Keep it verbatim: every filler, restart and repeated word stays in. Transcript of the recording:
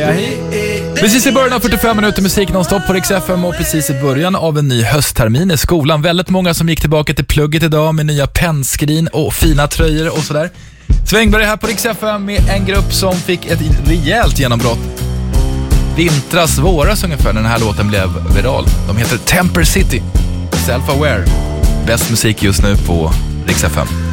Precis i början av fyrtiofem minuter musik nonstop på Rix F M och precis i början av en ny hösttermin i skolan. Väldigt många som gick tillbaka till plugget idag med nya pennskrin och fina tröjor och sådär. Svängberg här på Rix F M med en grupp som fick ett rejält genombrott vintras, våras ungefär när den här låten blev viral. De heter Temper City, Self-Aware. Bäst musik just nu på Rix F M.